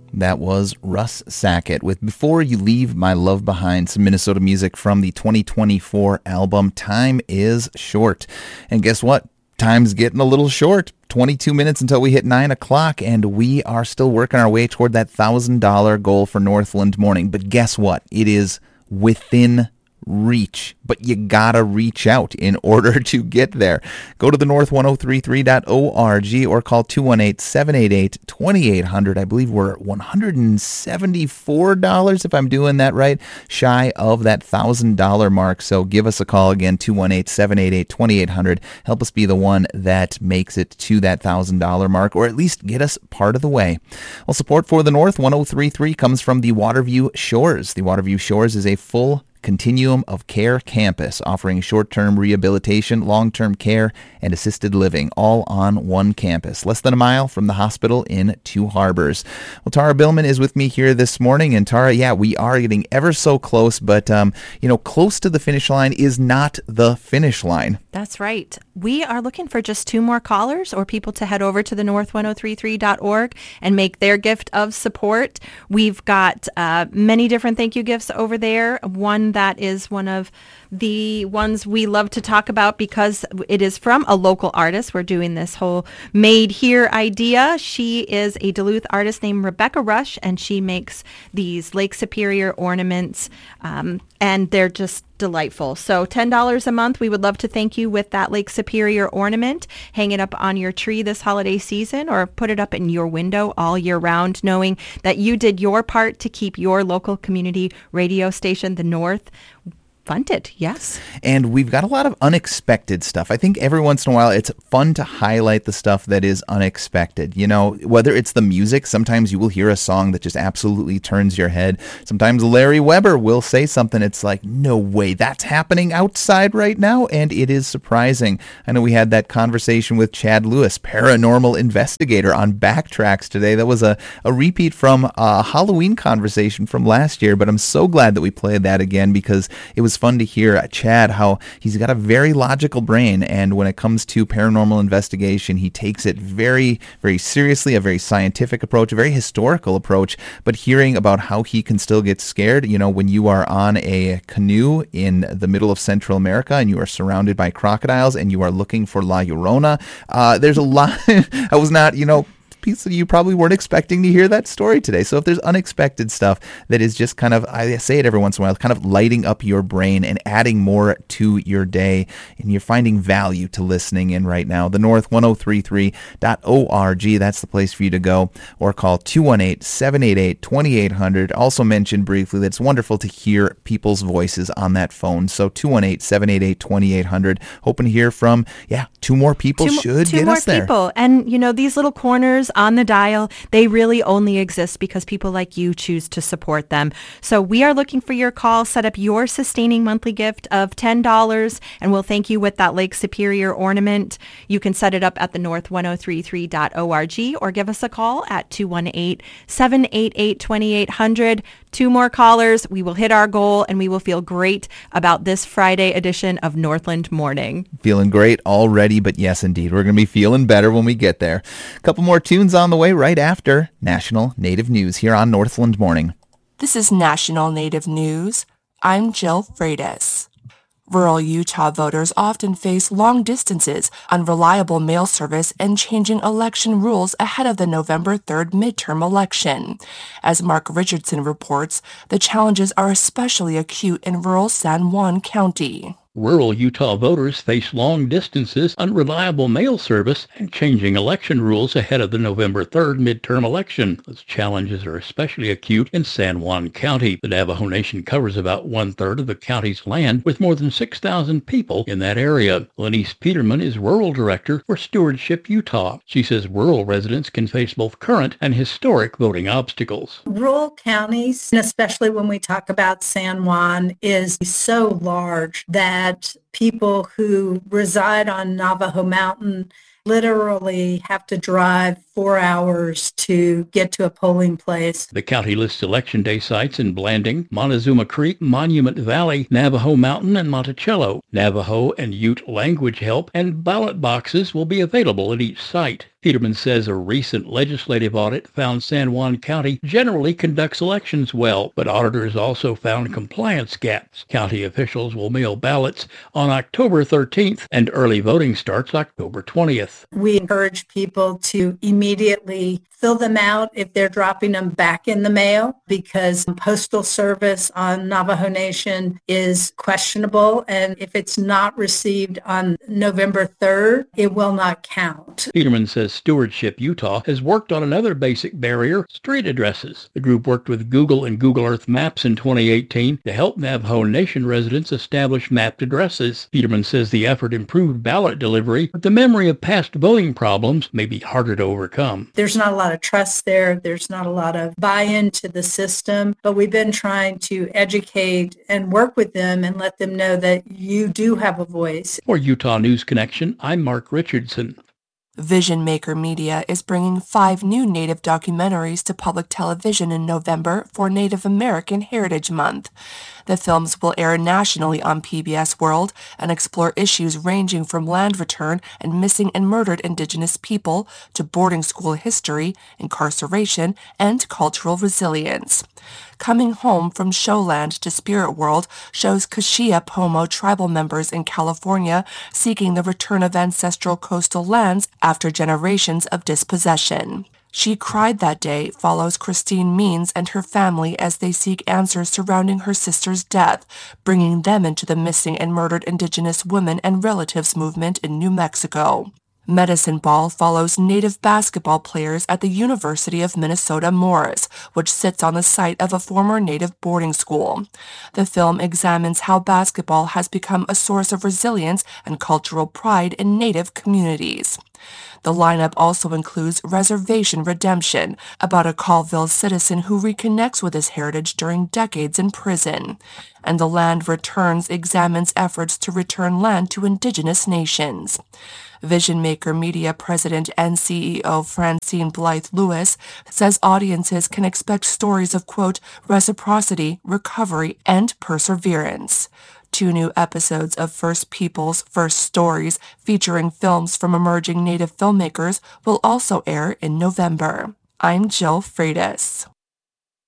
That was Russ Sackett with Before You Leave My Love Behind, some Minnesota music from the 2024 album Time Is Short. And guess what? Time's getting a little short. 22 minutes until we hit 9 o'clock, and we are still working our way toward that $1,000 goal for Northland Morning. But guess what? It is within reach, but you gotta reach out in order to get there. Go to the north1033.org or call 218-788-2800. I believe we're $174, if I'm doing that right, shy of that $1,000 mark. So give us a call again, 218-788-2800. Help us be the one that makes it to that $1,000 mark, or at least get us part of the way. Well, support for the North 1033 comes from the Waterview Shores. The Waterview Shores is a full continuum of care campus offering short-term rehabilitation, long-term care, and assisted living, all on one campus, less than a mile from the hospital in Two Harbors. Well, Tara Billman is with me here this morning, and Tara, yeah, we are getting ever so close, but close to the finish line is not the finish line. That's right. We are looking for just 2 more callers or people to head over to the north1033.org and make their gift of support. We've got many different thank you gifts over there. One that is one of the ones we love to talk about because it is from a local artist. We're doing this whole made here idea. She is a Duluth artist named Rebecca Rush, and she makes these Lake Superior ornaments, and they're just delightful. So $10 a month. We would love to thank you with that Lake Superior ornament. Hang it up on your tree this holiday season or put it up in your window all year round, knowing that you did your part to keep your local community radio station, The North, funded. Yes. And we've got a lot of unexpected stuff. I think every once in a while it's fun to highlight the stuff that is unexpected. You know, whether it's the music, sometimes you will hear a song that just absolutely turns your head. Sometimes Larry Weber will say something. It's like, no way, that's happening outside right now. And it is surprising. I know we had that conversation with Chad Lewis, paranormal investigator, on Backtracks today. That was a repeat from a Halloween conversation from last year. But I'm so glad that we played that again because it was fun to hear Chad, how he's got a very logical brain, and when it comes to paranormal investigation, he takes it very, very seriously, a very scientific approach, a very historical approach, but hearing about how he can still get scared, you know, when you are on a canoe in the middle of Central America and you are surrounded by crocodiles and you are looking for La Llorona, there's a lot. I was not, piece that you probably weren't expecting to hear that story today. So if there's unexpected stuff that is just kind of, I say it every once in a while, kind of lighting up your brain and adding more to your day, and you're finding value to listening in right now, the north1033.org, that's the place for you to go, or call 218-788-2800. Also mentioned briefly that it's wonderful to hear people's voices on that phone. So 218-788-2800. Hoping to hear from, 2 more people should get us there. 2 more people. And, these little corners on the dial, they really only exist because people like you choose to support them. So we are looking for your call. Set up your sustaining monthly gift of $10, and we'll thank you with that Lake Superior ornament. You can set it up at the north1033.org or give us a call at 218-788-2800. 2 more callers. We will hit our goal, and we will feel great about this Friday edition of Northland Morning. Feeling great already, but yes, indeed, we're going to be feeling better when we get there. A couple more tunes on the way right after National Native News here on Northland Morning. This is National Native News. I'm Jill Freitas. Rural Utah voters often face long distances, unreliable mail service, and changing election rules ahead of the November 3rd midterm election. As Mark Richardson reports, the challenges are especially acute in rural San Juan County. Rural Utah voters face long distances, unreliable mail service, and changing election rules ahead of the November 3rd midterm election. Those challenges are especially acute in San Juan County. The Navajo Nation covers about 1/3 of the county's land, with more than 6,000 people in that area. Lenise Peterman is Rural Director for Stewardship Utah. She says rural residents can face both current and historic voting obstacles. Rural counties, and especially when we talk about San Juan, is so large that people who reside on Navajo Mountain literally have to drive 4 hours to get to a polling place. The county lists Election Day sites in Blanding, Montezuma Creek, Monument Valley, Navajo Mountain, and Monticello. Navajo and Ute language help and ballot boxes will be available at each site. Peterman says a recent legislative audit found San Juan County generally conducts elections well, but auditors also found compliance gaps. County officials will mail ballots on October 13th, and early voting starts October 20th. We encourage people to immediately fill them out if they're dropping them back in the mail, because postal service on Navajo Nation is questionable, and if it's not received on November 3rd, it will not count. Peterman says Stewardship Utah has worked on another basic barrier, street addresses. The group worked with Google and Google Earth Maps in 2018 to help Navajo Nation residents establish mapped addresses. Peterman says the effort improved ballot delivery, but the memory of past voting problems may be harder to overcome. There's not a lot of trust there. There's not a lot of buy-in to the system, but we've been trying to educate and work with them and let them know that you do have a voice. For Utah News Connection, I'm Mark Richardson. Vision Maker Media is bringing 5 new Native documentaries to public television in November for Native American Heritage Month. The films will air nationally on PBS World and explore issues ranging from land return and missing and murdered Indigenous people to boarding school history, incarceration, and cultural resilience. Coming Home from Showland to Spirit World shows Kashia Pomo tribal members in California seeking the return of ancestral coastal lands after generations of dispossession. She Cried That Day follows Christine Means and her family as they seek answers surrounding her sister's death, bringing them into the missing and murdered Indigenous women and relatives movement in New Mexico. Medicine Ball follows Native basketball players at the University of Minnesota Morris, which sits on the site of a former Native boarding school. The film examines how basketball has become a source of resilience and cultural pride in Native communities. The lineup also includes Reservation Redemption, about a Colville citizen who reconnects with his heritage during decades in prison. And The Land Returns examines efforts to return land to Indigenous nations. Vision Maker Media President and CEO Francine Blythe Lewis says audiences can expect stories of, quote, reciprocity, recovery, and perseverance. 2 new episodes of First Peoples, First Stories, featuring films from emerging Native filmmakers, will also air in November. I'm Jill Freitas.